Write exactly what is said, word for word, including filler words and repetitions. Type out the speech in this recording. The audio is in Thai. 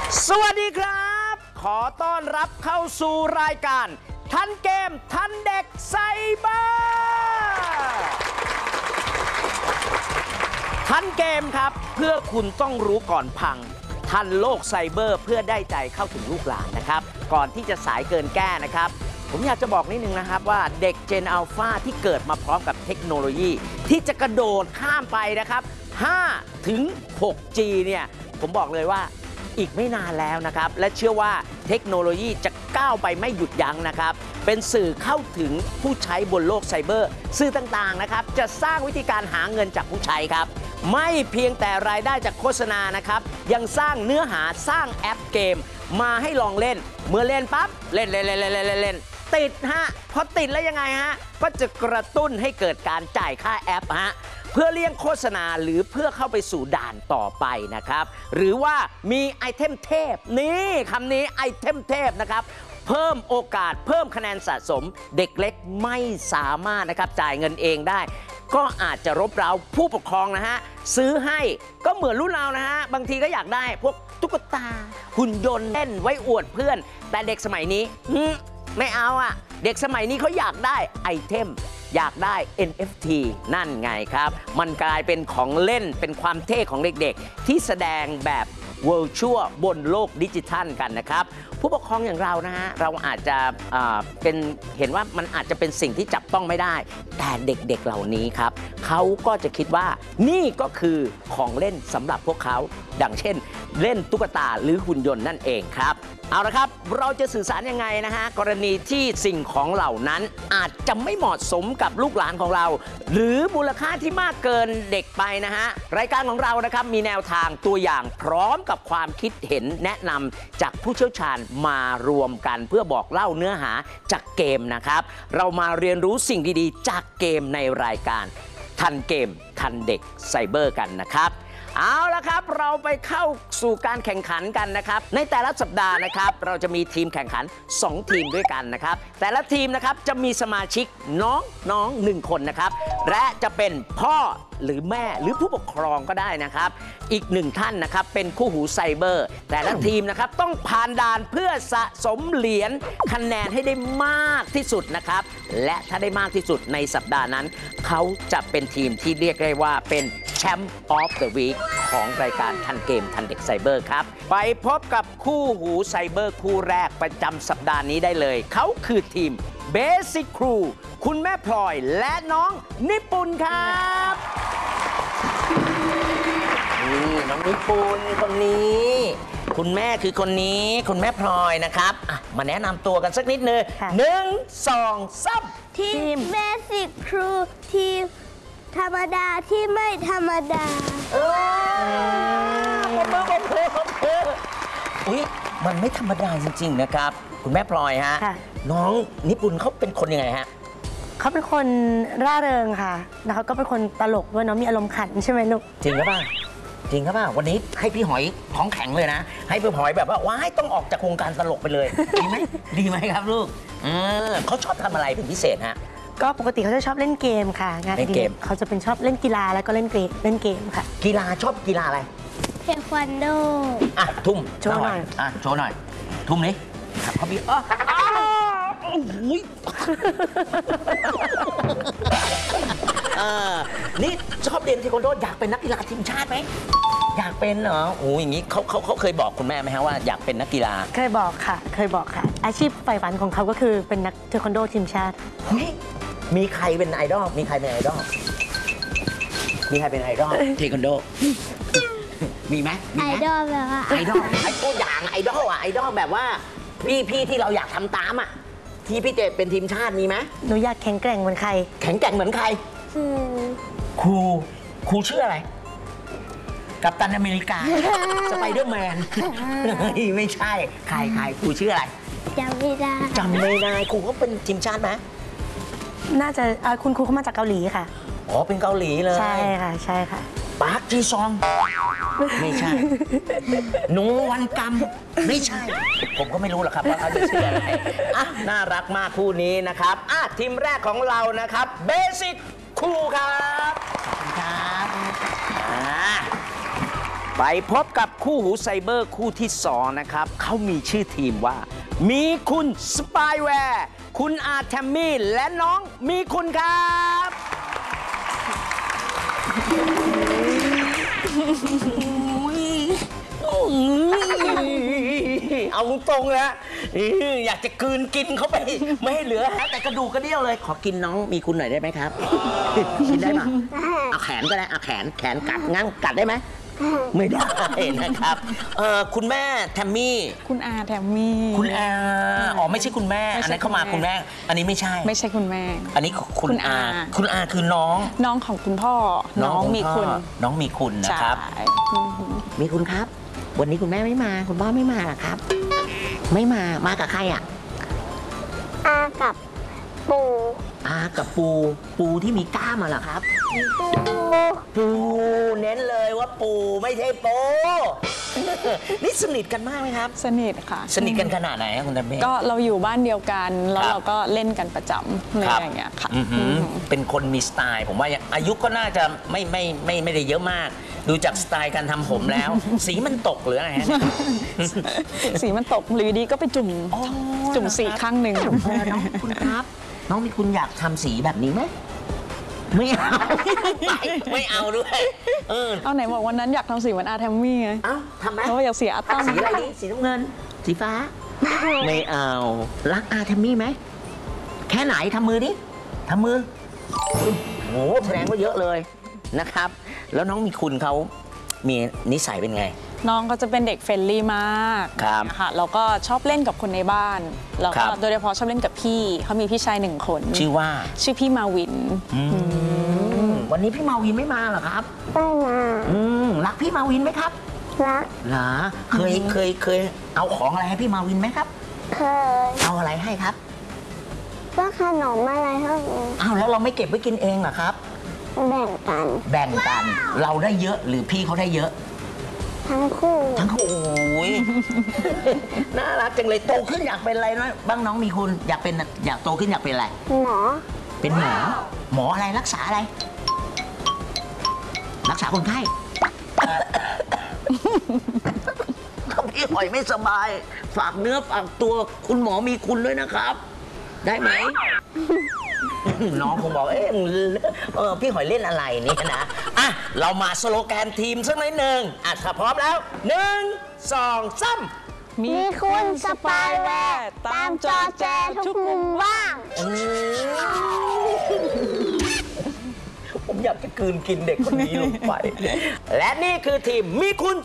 สวัสดีครับขอต้อนรับเข้าสู่รายการทันเกมทันเด็กไซเบอร์ทันเกมครับเพื่อคุณต้องรู้ก่อนพังทันโลกไซเบอร์เพื่อได้ใจเข้าถึงลูกหลานนะครับก่อนที่จะสายเกินแก้นะครับผมอยากจะบอกนิดนึงนะครับว่าเด็กเจนอัลฟาที่เกิดมาพร้อมกับเทคโนโลยีที่จะกระโดดข้ามไปนะครับ ห้าถึงหกจี เนี่ยผมบอกเลยว่าอีกไม่นานแล้วนะครับและเชื่อว่าเทคโนโลยีจะก้าวไปไม่หยุดยั้งนะครับเป็นสื่อเข้าถึงผู้ใช้บนโลกไซเบอร์สื่อต่างๆนะครับจะสร้างวิธีการหาเงินจากผู้ใช้ครับไม่เพียงแต่รายได้จากโฆษณานะครับยังสร้างเนื้อหาสร้างแอปเกมมาให้ลองเล่นเมื่อเล่นปั๊บเล่นเล่นเล่นเล่นเล่นเล่นติดฮะพอติดแล้วยังไงฮะก็จะกระตุ้นให้เกิดการจ่ายค่าแอปฮะเพื่อเลี่ยงโฆษณาหรือเพื่อเข้าไปสู่ด่านต่อไปนะครับหรือว่ามีไอเทมเทพนี่คำนี้ไอเทมเทพนะครับเพิ่มโอกาสเพิ่มคะแนนสะสมเด็กเล็กไม่สามารถนะครับจ่ายเงินเองได้ก็อาจจะรบเร้าผู้ปกครองนะฮะซื้อให้ก็เหมือนรุ่นเรานะฮะบางทีก็อยากได้พวกตุ๊กตาหุ่นยนต์เล่นไว้อวดเพื่อนแต่เด็กสมัยนี้ไม่เอาอ่ะเด็กสมัยนี้เขาอยากได้ไอเทมอยากได้ เอ็น เอฟ ที นั่นไงครับมันกลายเป็นของเล่นเป็นความเท่ของเด็กๆที่แสดงแบบ Virtual บนโลกดิจิทัลกันนะครับผู้ปกครองอย่างเรานะฮะเราอาจจะเป็นเห็นว่ามันอาจจะเป็นสิ่งที่จับต้องไม่ได้แต่เด็กๆเหล่านี้ครับเขาก็จะคิดว่านี่ก็คือของเล่นสำหรับพวกเขาดังเช่นเล่นตุ๊กตาหรือหุ่นยนต์นั่นเองครับเอาละครับเราจะสื่อสารยังไงนะฮะกรณีที่สิ่งของเหล่านั้นอาจจะไม่เหมาะสมกับลูกหลานของเราหรือมูลค่าที่มากเกินเด็กไปนะฮะรายการของเรานะครับมีแนวทางตัวอย่างพร้อมกับความคิดเห็นแนะนำจากผู้เชี่ยวชาญมารวมกันเพื่อบอกเล่าเนื้อหาจากเกมนะครับเรามาเรียนรู้สิ่งดีๆจากเกมในรายการทันเกมทันเด็กไซเบอร์กันนะครับเอาละครับเราไปเข้าสู่การแข่งขันกันนะครับในแต่ละสัปดาห์นะครับเราจะมีทีมแข่งขันสองทีมด้วยกันนะครับแต่ละทีมนะครับจะมีสมาชิกน้องน้องหนึ่งคนนะครับและจะเป็นพ่อหรือแม่หรือผู้ปกครองก็ได้นะครับอีกหนึ่งท่านนะครับเป็นคู่หูไซเบอร์แต่ละทีมนะครับต้องผ่านด่านเพื่อสะสมเหรียญคะแนนให้ได้มากที่สุดนะครับและถ้าได้มากที่สุดในสัปดาห์นั้นเขาจะเป็นทีมที่เรียกได้ว่าเป็นแชมป์ออฟเดอะวีคของรายการทันเกมทันเด็กไซเบอร์ครับไปพบกับคู่หูไซเบอร์คู่แรกประจำสัปดาห์นี้ได้เลยเขาคือทีม Basic Crew คุณแม่พลอยและน้องนิปุนครับนี่น้องนิปุนคนนี้คุณแม่คือคนนี้คุณแม่พลอยนะครับมาแนะนำตัวกันสักนิดนึงหนึ่งสองสามทีม Basic Crew ทีมธรรมดาที่ไม่ธรรมดาเออผมเพิ่มผมเพิ่มผมเพิ่มอุ้ยมันไม่ธรรมดาจริงๆนะครับคุณแม่พลอยฮะน้องนิปุนเขาเป็นคนยังไงฮะเขาเป็นคนร่าเริงค่ะแล้วเขาก็เป็นคนตลกด้วยเนาะมีอารมณ์ขันใช่ไหมลูกจริงหรือเปล่าจริงครับว่าวันนี้ให้พี่หอยท้องแข็งเลยนะให้พี่หอยแบบว่าว้ายต้องออกจากวงการตลกไปเลยดีไหมดีไหมครับลูกเออเขาชอบทำอะไรเป็นพิเศษฮะก็ปกติเขาจะชอบเล่นเกมค่ะงานเกมเขาจะเป็นชอบเล่นกีฬาแล้วก็เล่นเกมเล่นเกมค่ะกีฬาชอบกีฬาอะไรเทควันโดอ่ะทุ่มโชว์หน่อยอ่ะโชว์หน่อยทุ่มนี้ครับเขาพี่อ๋อโอ้ยนี่ชอบเรียนเทควันโดอยากเป็นนักกีฬาทีมชาติไหมอยากเป็นเหรอโอ้ยอย่างนี้เขาเขาเขาเคยบอกคุณแม่ไหมฮะว่าอยากเป็นนักกีฬาเคยบอกค่ะเคยบอกค่ะอาชีพใฝ่ฝันของเขาก็คือเป็นนักเทควันโดทีมชาติมีใครเป็นไอดอลมีใครเป็นไอดอลมีใครเป็นไอดอลเทควันโดมีไหมไอดอลแบบว่าไอดอลไอตัวอย่างไอดอลอะไอดอลแบบว่าพี่พี่ที่เราอยากทำตามอะที่พี่เจเป็นทีมชาติมีไหมหนูอยากแข็งแกร่งเหมือนใครแข็งแกร่งเหมือนใครครูครูชื่ออะไรกัปตันอเมริกาสไปเดอร์แมนไม่ใช่ใครใครครูชื่ออะไรจำไม่ได้จำไม่ได้ครูเขาเป็นทีมชาติไหมน่าจะคุณครูเขามาจากเกาหลีค่ะอ๋อเป็นเกาหลีเลยใช่ค่ะใช่ค่ะปาร์คจีซองไม่ใช่หนูวันกรรมไม่ใช่ผมก็ไม่รู้หรอกครับว่าเขาจะชื่ออะไรอ่ะน่ารักมากคู่นี้นะครับอ่ะทีมแรกของเรานะครับเบสิกคู่ครับขอบคุณครับอ่าไปพบกับคู่หูไซเบอร์คู่ที่สองนะครับเขามีชื่อทีมว่า มีคุณสปายแวร์คุณอาร์แทมมี่และน้องมีคุณครับเอาตรงๆนะอยากจะกลืนกินเข้าไป ไม่ให้เหลือแต่กระดูกกระเดี่ยวเลย ขอกินน้องมีคุณหน่อยได้ไหมครับ กินได้ไหมเอาแขนก็ได้เอาแขนแขนกัดงั้นกัดได้ไหมไม่ได้นะครับเออคุณแม่แทมมี่คุณอาแทมมี่คุณอาอ๋อไม่ใช่คุณแม่ไม่อันใช่นั้นเข้ามาคุคุณณแม่แม่อันนี้ไม่ใช่ไม่ใช่คุณแม่อันนี้คุณคุณอาอาคุณอาคือน้องน้องของคุณพ่อ น้องมีคุณน้องมีคุณนะครับใช่มีคุณครับ วันนี้คุณแม่ไม่มาคุณพ่อไม่มาหรอครับ ไม่มามากับใครอ่ะอากับปูอากับปูปูที่มีกล้ามมาเหรอครับปูปูเน้นเลยว่าปูไม่ใช่โป นี่สนิทกันมากไหมครับสนิทค่ะสนิทกันขนาดไหนอะคุณตาเบ้ก็เราอยู่บ้านเดียวกัน แล้วครับเราก็เล่นกันประจำอะไรครับอย่างเงี้ยค่ะอือหืออืมเป็นคนมีสไตล์ ผมว่าอายุก็น่าจะไม่ไม่ไม่ไม่ได้เยอะมาก ดูจากสไตล์การทำผมแล้ว สีมันตกหรืออะไรฮะสีมันตกหรือดีก็ไปจุ่มอ๋อจุ่มสีข้างหนึ่งเออน้องคุณครับ น้องมีคุณอยากทำสีแบบนี้ไหมไม่เอา ไม่เอาด้วยเออเอาไหนบอกวันนั้นอยากทำสีเหมือนอาแทมมี่ไงเอ้าทำไหมเพราะว่าอยากเสียอาตั้มสีอะไรดีสีน้ำเงิน สีฟ้า ไม่เอา รักอาแทมมี่ไหม แค่ไหนทำมือดิทำมือโอ้โหแสดงว่าเยอะเลยนะครับ แล้วน้องมีคุณเขามีนิสัยเป็นไงน้องก็จะเป็นเด็กเฟรนลี่มากครับค่ะแล้วก็ชอบเล่นกับคนในบ้าน แล้วครัก็บโดยเฉพาะชอบเล่นกับพี่เขามีพี่ชายหนึ่งคนชื่อว่าชื่อพี่มาวินอืมวันนี้พี่มาวินไม่มาเหรอครับไม่มาอืมรักพี่มาวินไหมครับรักเหรอเคยเคยเคยเอาของอะไรให้พี่มาวินไหมครับเคยเอาอะไรให้ครับว่าขนมอะไรเท่านี้อ้าวแล้วเราไม่เก็บไว้กินเองเหรอครับแบ่งกันแบ่งกัน เราได้เยอะหรือพี่เขาได้เยอะทั้งคู่ทั้งคู่โอ้ย น่ารักจังเลยโตขึ้นอยากเป็นอะไรนะบ้างน้องมีคุณอยากเป็นอยากโตขึ้นอยากเป็นอะไรหมอเป็นหมอ หมออะไรรักษาอะไร รักษาคนไข้ ถ้าพี่หอยไม่สบาย ฝากเนื้อฝากตัวคุณหมอมีคุณด้วยนะครับ ได้ไหม น้องคงบอกเอ๊ะมึงเออพี่หอยเล่นอะไรเนี่ยนะอ่ะเรามาสโลแกนทีมสักหน่อยหนึ่งอ่ะถ้าพร้อมแล้วหนึ่งสองสามมีคุณสปายแวร์ตามจอแจทุกมุมว่างผมอยากจะกลืนกินเด็กคนนี้ลงไป และนี่คือทีมมีคุณ